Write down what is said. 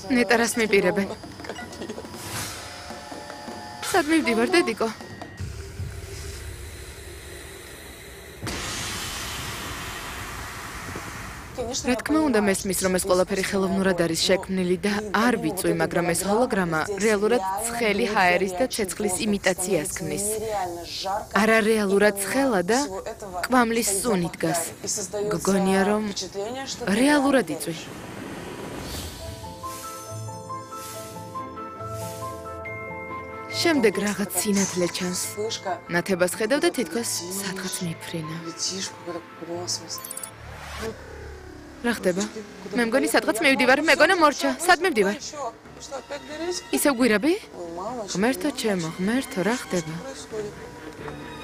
ნეტა რას მიპირებენ? სად მივდივარ, დედიკო? რა თქმა უნდა მესმის, რომ ეს ყველაფერი ხელოვნურად არის შექმნილი და არ ვიცვი, მაგრამ ეს ჰოლოგრამა რეალურად ცხელი ჰაერის და ცეცხლის იმიტაციას ქმნის. არარეალურად ცხელა და კვამლის სუნი დგას. გგონია, რომ რეალურად იწვი. შემდეგ რაღაც სინათლე ჩანს. ნათებას ხედავ და თითქოს სადღაც მიფრინა. რა ხდება? მე მგონი სადღაც მივდივარ, მეგონა მორჩა, სად მივდივარ? ისევ გვირაბი? ღმერთო ჩემო, ღმერთო, რა ხდება?